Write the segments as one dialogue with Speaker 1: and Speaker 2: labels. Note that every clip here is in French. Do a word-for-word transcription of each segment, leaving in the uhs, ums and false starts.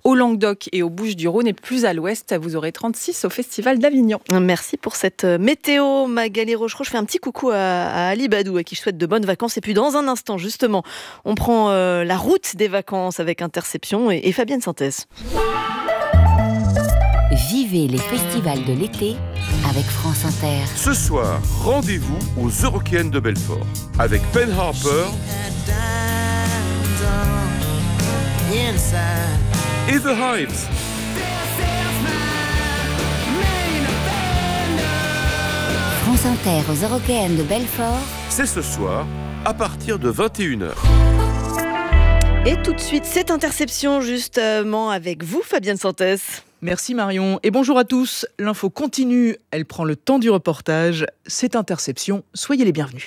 Speaker 1: au Languedoc et aux Bouches-du-Rhône. Et plus à l'ouest, vous aurez trente-six au Festival d'Avignon.
Speaker 2: Merci pour cette météo, Magali Rochereau. Je fais un petit coucou à, à Ali Badou, à qui je souhaite de bonnes vacances. Et puis dans un instant, justement, on prend euh, la route des vacances avec Interception et, et Fabienne Synthèse.
Speaker 3: Vivez les festivals de l'été avec France Inter.
Speaker 4: Ce soir, rendez-vous aux Eurockéennes de Belfort avec Ben Harper et The Hives.
Speaker 3: France Inter aux Eurockéennes de Belfort.
Speaker 4: C'est ce soir, à partir de vingt et une heures.
Speaker 2: Et tout de suite, cette Interception justement avec vous, Fabienne Synthèse.
Speaker 5: Merci Marion et bonjour à tous. L'info continue, elle prend le temps du reportage. C'est Interception, soyez les bienvenus.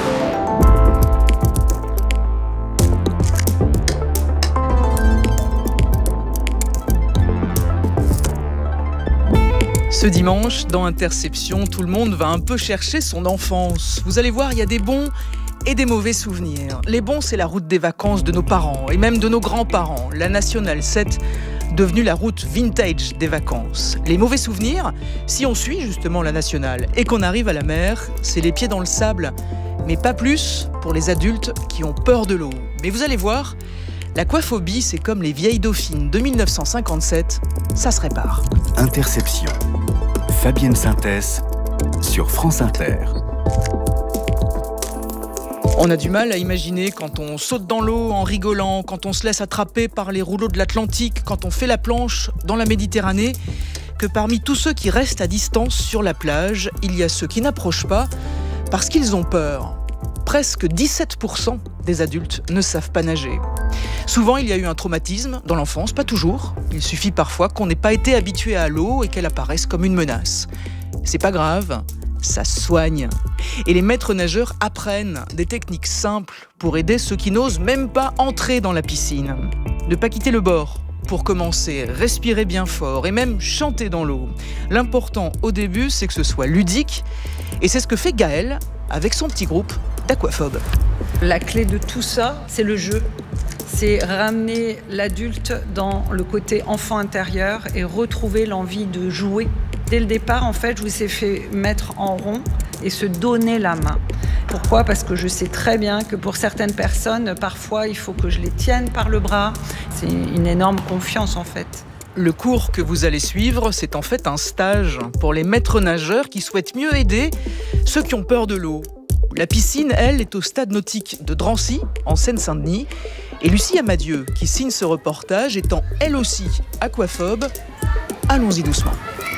Speaker 5: Ce dimanche, dans Interception, tout le monde va un peu chercher son enfance. Vous allez voir, il y a des bons et des mauvais souvenirs. Les bons, c'est la route des vacances de nos parents et même de nos grands-parents, la Nationale sept, devenue la route vintage des vacances. Les mauvais souvenirs, si on suit justement la Nationale et qu'on arrive à la mer, c'est les pieds dans le sable, mais pas plus pour les adultes qui ont peur de l'eau. Mais vous allez voir, l'aquaphobie, c'est comme les vieilles dauphines de dix-neuf cent cinquante-sept, ça se répare.
Speaker 6: Interception. Fabienne Synthèse sur France Inter.
Speaker 5: On a du mal à imaginer quand on saute dans l'eau en rigolant, quand on se laisse attraper par les rouleaux de l'Atlantique, quand on fait la planche dans la Méditerranée, que parmi tous ceux qui restent à distance sur la plage, il y a ceux qui n'approchent pas parce qu'ils ont peur. Presque dix-sept pour cent des adultes ne savent pas nager. Souvent, il y a eu un traumatisme dans l'enfance, pas toujours. Il suffit parfois qu'on n'ait pas été habitué à l'eau et qu'elle apparaisse comme une menace. C'est pas grave, ça se soigne. Et les maîtres nageurs apprennent des techniques simples pour aider ceux qui n'osent même pas entrer dans la piscine. Ne pas quitter le bord. Pour commencer, respirer bien fort et même chanter dans l'eau. L'important au début, c'est que ce soit ludique. Et c'est ce que fait Gaëlle avec son petit groupe d'aquaphobes.
Speaker 7: La clé de tout ça, c'est le jeu. C'est ramener l'adulte dans le côté enfant intérieur et retrouver l'envie de jouer. Dès le départ, en fait, je vous ai fait mettre en rond et se donner la main. Pourquoi ? Parce que je sais très bien que pour certaines personnes, parfois, il faut que je les tienne par le bras. C'est une énorme confiance, en fait.
Speaker 5: Le cours que vous allez suivre, c'est en fait un stage pour les maîtres nageurs qui souhaitent mieux aider ceux qui ont peur de l'eau. La piscine, elle, est au stade nautique de Drancy, en Seine-Saint-Denis. Et Lucie Amadieu, qui signe ce reportage, étant elle aussi aquaphobe, allons-y doucement.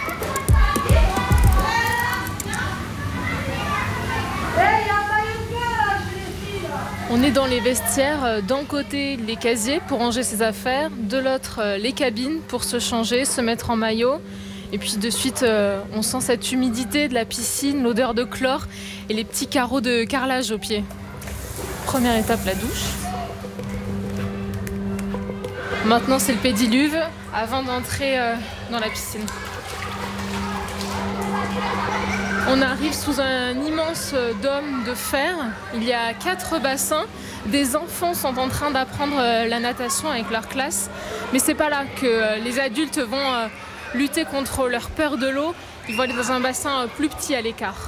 Speaker 8: On est dans les vestiaires, d'un côté les casiers pour ranger ses affaires, de l'autre les cabines pour se changer, se mettre en maillot. Et puis de suite, on sent cette humidité de la piscine, l'odeur de chlore et les petits carreaux de carrelage aux pieds. Première étape, la douche. Maintenant, c'est le pédiluve avant d'entrer dans la piscine. On arrive sous un immense dôme de fer. Il y a quatre bassins. Des enfants sont en train d'apprendre la natation avec leur classe. Mais c'est pas là que les adultes vont lutter contre leur peur de l'eau. Ils vont aller dans un bassin plus petit à l'écart.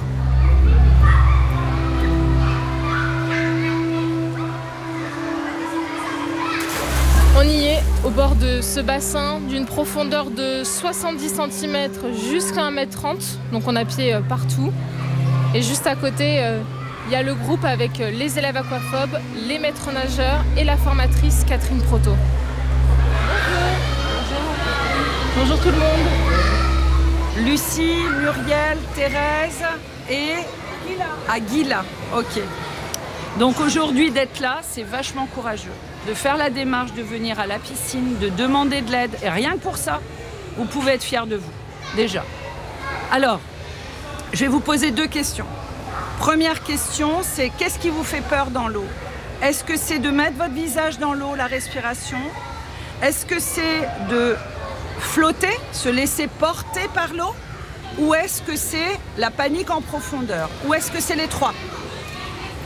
Speaker 8: On y est, au bord de ce bassin, d'une profondeur de soixante-dix centimètres jusqu'à un mètre trente. Donc on a pied partout. Et juste à côté, il euh, y a le groupe avec les élèves aquaphobes, les maîtres nageurs et la formatrice Catherine Proto. Bonjour. Bonjour tout le monde.
Speaker 7: Lucie, Muriel, Thérèse et Aguila. Ok. Donc aujourd'hui d'être là, c'est vachement courageux. De faire la démarche de venir à la piscine, de demander de l'aide. Et rien que pour ça, vous pouvez être fiers de vous, déjà. Alors, je vais vous poser deux questions. Première question, c'est qu'est-ce qui vous fait peur dans l'eau ? Est-ce que c'est de mettre votre visage dans l'eau, la respiration ? Est-ce que c'est de flotter, se laisser porter par l'eau ? Ou est-ce que c'est la panique en profondeur ? Ou est-ce que c'est les trois ?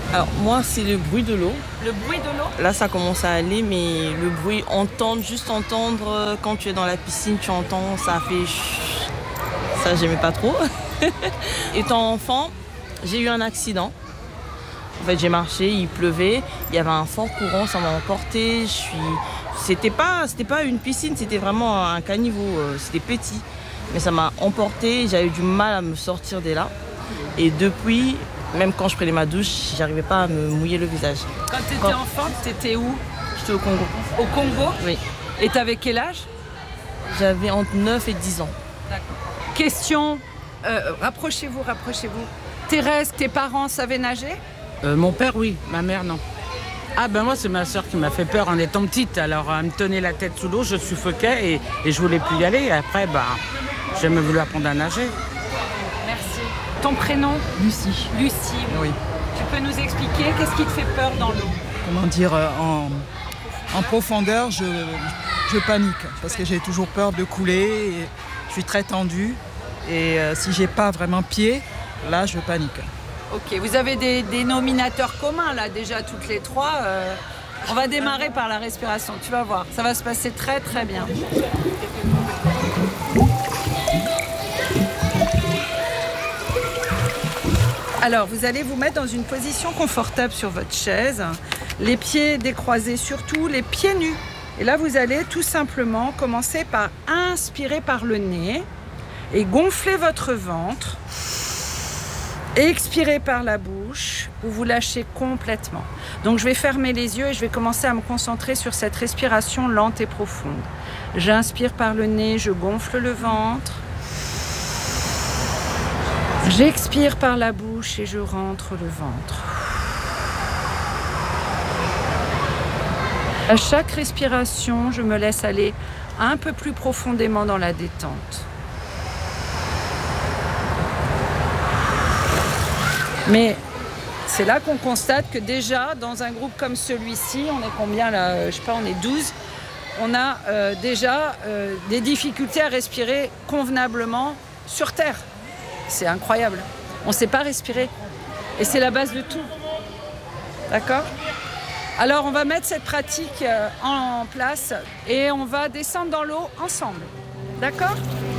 Speaker 9: Alors moi c'est le bruit de l'eau.
Speaker 7: Le bruit de l'eau?
Speaker 9: Là ça commence à aller, mais le bruit, entendre, juste entendre, quand tu es dans la piscine, tu entends, ça fait chut. Ça j'aimais pas trop. Étant enfant, j'ai eu un accident. En fait j'ai marché, il pleuvait, il y avait un fort courant, ça m'a emporté. Je suis... C'était pas, c'était pas une piscine, c'était vraiment un caniveau, c'était petit. Mais ça m'a emporté, j'avais du mal à me sortir de là. Et depuis, même quand je prenais ma douche, j'arrivais pas à me mouiller le visage.
Speaker 7: Quand tu étais enfant, tu étais où?
Speaker 9: J'étais au Congo.
Speaker 7: Au Congo?
Speaker 9: Oui.
Speaker 7: Et tu avais quel âge?
Speaker 9: J'avais entre neuf et dix ans.
Speaker 7: D'accord. Question, euh, rapprochez-vous, rapprochez-vous. Thérèse, tes parents savaient nager?
Speaker 10: euh, Mon père, oui. Ma mère, non. Ah ben moi, c'est ma soeur qui m'a fait peur en étant petite. Alors, elle me tenait la tête sous l'eau, je suffoquais et, et je voulais plus y aller. Et après, bah, j'ai même voulu apprendre à nager.
Speaker 7: Merci. Ton prénom?
Speaker 5: Lucie.
Speaker 7: Lucie.
Speaker 5: Oui.
Speaker 7: Tu peux nous expliquer qu'est-ce qui te fait peur dans l'eau?
Speaker 5: Comment dire, euh, en, en profondeur, je, je panique parce que j'ai toujours peur de couler. Et je suis très tendue et euh, si j'ai pas vraiment pied, là, je panique.
Speaker 7: Ok, vous avez des dénominateurs communs là déjà toutes les trois. Euh, on va démarrer par la respiration, tu vas voir, ça va se passer très très bien. Alors vous allez vous mettre dans une position confortable sur votre chaise, les pieds décroisés surtout, les pieds nus. Et là vous allez tout simplement commencer par inspirer par le nez et gonfler votre ventre. Expirez par la bouche, vous vous lâchez complètement. Donc je vais fermer les yeux et je vais commencer à me concentrer sur cette respiration lente et profonde. J'inspire par le nez, je gonfle le ventre. J'expire par la bouche et je rentre le ventre. À chaque respiration, je me laisse aller un peu plus profondément dans la détente. Mais c'est là qu'on constate que déjà, dans un groupe comme celui-ci, on est combien là? Je sais pas, on est douze. On a euh, déjà euh, des difficultés à respirer convenablement sur Terre. C'est incroyable. On ne sait pas respirer. Et c'est la base de tout. D'accord? Alors, on va mettre cette pratique euh, en place et on va descendre dans l'eau ensemble. D'accord?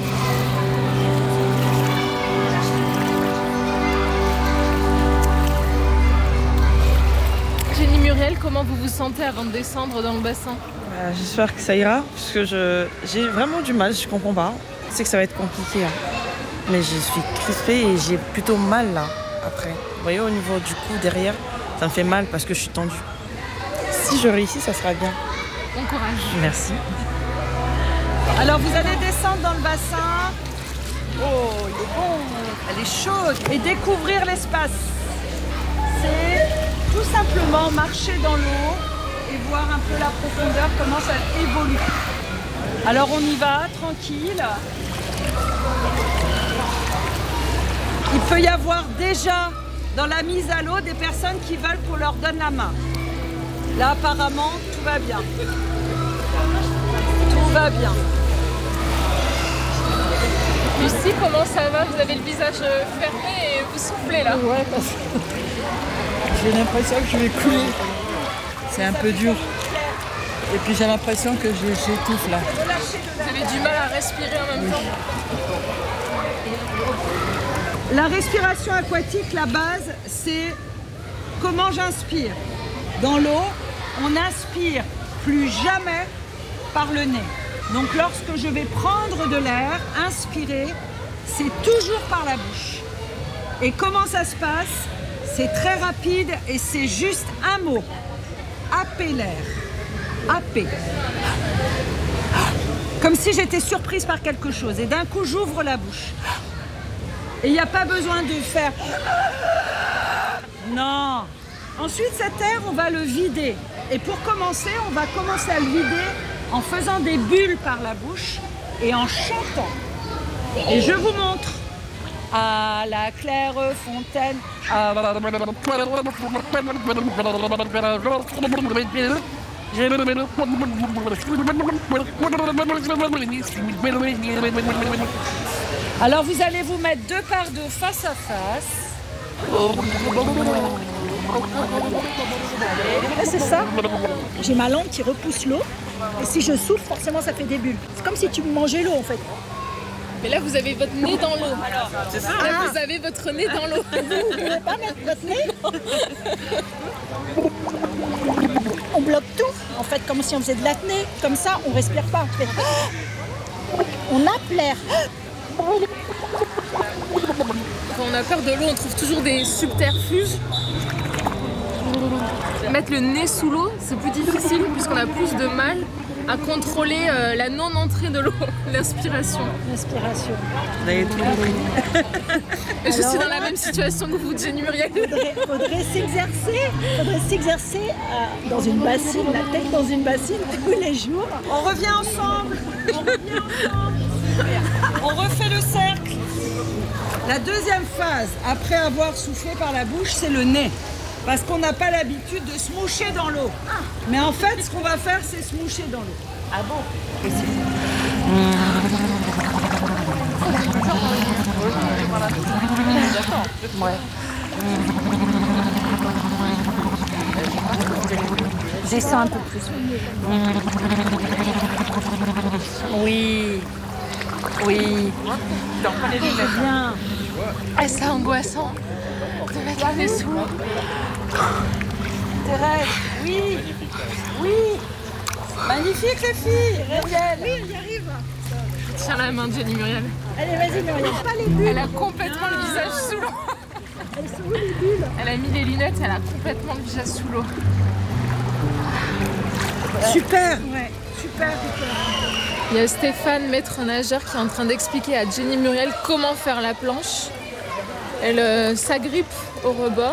Speaker 8: Jenny Muriel, comment vous vous sentez avant de descendre dans le bassin?
Speaker 9: euh, J'espère que ça ira, parce que je, j'ai vraiment du mal, je comprends pas. Je sais que ça va être compliqué, hein. Mais je suis crispée et j'ai plutôt mal là, après. Vous voyez, au niveau du cou, derrière, ça me fait mal parce que je suis tendue. Si je réussis, ça sera bien.
Speaker 8: Bon courage.
Speaker 9: Merci.
Speaker 7: Alors, vous allez descendre dans le bassin. Oh, il est bon, elle est chaude. Et découvrir l'espace. C'est tout simplement marcher dans l'eau et voir un peu la profondeur, comment ça évolue. Alors on y va, tranquille. Il peut y avoir déjà dans la mise à l'eau des personnes qui veulent qu'on leur donne la main. Là apparemment tout va bien. Tout va bien.
Speaker 8: Lucie, comment ça va? Vous avez le visage fermé et vous soufflez là.
Speaker 5: Ouais, parce que j'ai l'impression que je vais couler. C'est un peu dur. Et puis j'ai l'impression que je- j'étouffe là.
Speaker 8: Vous avez du mal à respirer en même temps.
Speaker 7: La respiration aquatique, la base, c'est comment j'inspire. Dans l'eau, on inspire plus jamais par le nez. Donc lorsque je vais prendre de l'air, inspirer, c'est toujours par la bouche. Et comment ça se passe? C'est très rapide et c'est juste un mot. Happer l'air. Happer. Comme si j'étais surprise par quelque chose. Et d'un coup, j'ouvre la bouche. Et il n'y a pas besoin de faire... Non. Ensuite, cet air, on va le vider. Et pour commencer, on va commencer à le vider en faisant des bulles par la bouche et en chantant. Et je vous montre. À la claire fontaine. À... Alors vous allez vous mettre deux par deux face à face.
Speaker 11: Là, c'est ça. J'ai ma langue qui repousse l'eau. Et si je souffle, forcément, ça fait des bulles. C'est comme si tu mangeais l'eau, en fait.
Speaker 8: Mais là, vous avez votre nez dans l'eau.
Speaker 11: C'est ça.
Speaker 8: Là, vous avez votre nez dans l'eau.
Speaker 11: Vous ne pouvez pas mettre votre nez. On bloque tout. En fait, comme si on faisait de l'apnée. Comme ça, on respire pas. On, fait... on nappe l'air.
Speaker 8: Quand on a peur de l'eau, on trouve toujours des subterfuges. Mettre le nez sous l'eau, c'est plus difficile puisqu'on a plus de mal à contrôler euh, la non-entrée de l'eau, l'inspiration.
Speaker 11: L'inspiration.
Speaker 9: Vous avez tout compris.
Speaker 8: Je suis dans la même situation que vous, Jenny Muriel.
Speaker 11: Faudrait, faudrait s'exercer, faudrait s'exercer euh, dans une bassine, la tête dans une bassine tous les jours.
Speaker 7: On revient ensemble. On revient ensemble. On refait le cercle. La deuxième phase, après avoir soufflé par la bouche, c'est le nez. Parce qu'on n'a pas l'habitude de se moucher dans l'eau. Mais en fait, ce qu'on va faire, c'est se moucher dans l'eau. Ah bon?
Speaker 11: D'accord. Ouais. Descends un peu plus.
Speaker 8: Oui. Oui.
Speaker 11: C'est bien.
Speaker 8: Ah, c'est angoissant de mettre le nez sous l'eau.
Speaker 7: Thérèse, oui. Oui. Magnifique les filles. Muriel.
Speaker 11: Oui, on y arrive.
Speaker 8: Tiens la main de Jenny Muriel.
Speaker 11: Allez, vas-y, Muriel. Pas les bulles.
Speaker 8: Elle a complètement le visage sous l'eau.
Speaker 11: Elles sont où les bulles?
Speaker 8: Elle a mis les lunettes, elle a complètement le visage sous l'eau.
Speaker 7: Super.
Speaker 11: Ouais, super, super.
Speaker 8: Il y a Stéphane, maître nageur, qui est en train d'expliquer à Jenny Muriel comment faire la planche. Elle euh, s'agrippe au rebord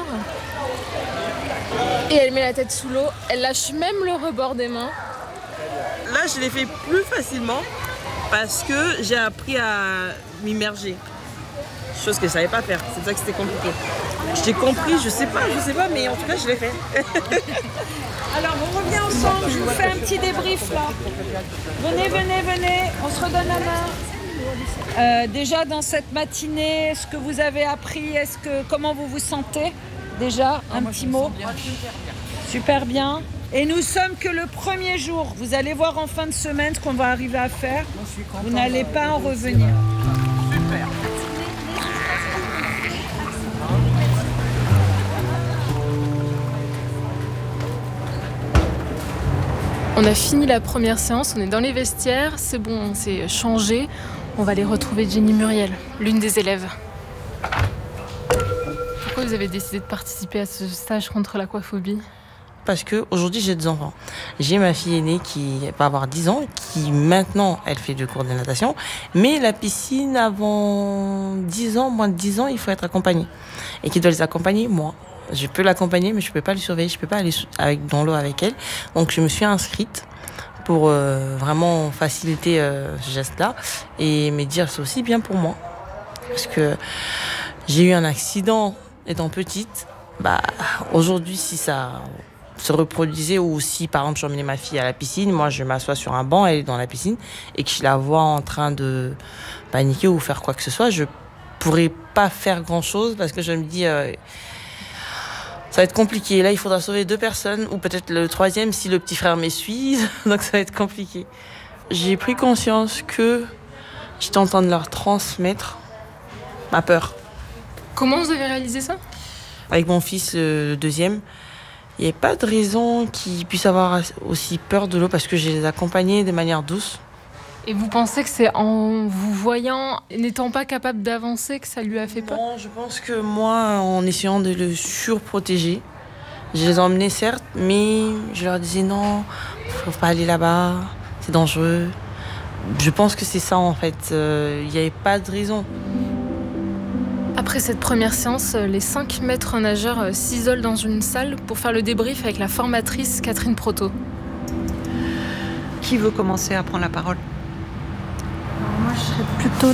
Speaker 8: et elle met la tête sous l'eau. Elle lâche même le rebord des mains.
Speaker 9: Là, je l'ai fait plus facilement parce que j'ai appris à m'immerger. Chose que je ne savais pas faire. C'est pour ça que c'était compliqué. J'ai compris, je sais pas, je sais pas, mais en tout cas, je l'ai fait.
Speaker 7: Alors, on revient ensemble. Je vous fais un petit débrief là. Venez, venez, venez. On se redonne la main. Euh, déjà dans cette matinée, ce que vous avez appris, est-ce que comment vous vous sentez? Déjà, un
Speaker 5: moi,
Speaker 7: petit mot.
Speaker 5: Bien.
Speaker 7: Super bien. Et nous sommes que le premier jour. Vous allez voir en fin de semaine ce qu'on va arriver à faire. Vous n'allez pas en revenir.
Speaker 5: Super.
Speaker 8: On a fini la première séance, on est dans les vestiaires, c'est bon, on s'est changé. On va aller retrouver Jenny Muriel, l'une des élèves. Pourquoi vous avez décidé de participer à ce stage contre l'aquaphobie?
Speaker 9: Parce qu'aujourd'hui, j'ai deux enfants. J'ai ma fille aînée qui va avoir dix ans, qui maintenant, elle fait de cours de natation. Mais la piscine, avant dix ans, moins de dix ans, il faut être accompagné. Et qui doit les accompagner, moi. Je peux l'accompagner, mais je ne peux pas le surveiller, je ne peux pas aller avec, dans l'eau avec elle. Donc, je me suis inscrite pour euh, vraiment faciliter euh, ce geste-là et me dire c'est aussi bien pour moi. Parce que j'ai eu un accident étant petite. Bah, aujourd'hui, si ça se reproduisait ou si, par exemple, j'emmenais ma fille à la piscine, moi, je m'assois sur un banc, elle est dans la piscine, et que je la vois en train de paniquer ou faire quoi que ce soit, je pourrais pas faire grand-chose parce que je me dis... Euh, ça va être compliqué. Là, il faudra sauver deux personnes, ou peut-être le troisième si le petit frère m'essuie. Donc, ça va être compliqué. J'ai pris conscience que j'étais en train de leur transmettre ma peur.
Speaker 8: Comment vous avez réalisé ça?
Speaker 9: Avec mon fils, le deuxième, il n'y avait pas de raison qu'il puisse avoir aussi peur de l'eau parce que je les accompagnais de manière douce.
Speaker 8: Et vous pensez que c'est en vous voyant, n'étant pas capable d'avancer, que ça lui a fait peur?
Speaker 9: Non, je pense que moi, en essayant de le surprotéger, je les emmenais certes, mais je leur disais non, faut pas aller là-bas, c'est dangereux. Je pense que c'est ça en fait, il euh, n'y avait pas de raison.
Speaker 8: Après cette première séance, les cinq maîtres nageurs s'isolent dans une salle pour faire le débrief avec la formatrice Catherine Proto.
Speaker 12: Qui veut commencer à prendre la parole?
Speaker 11: Moi, je serais plutôt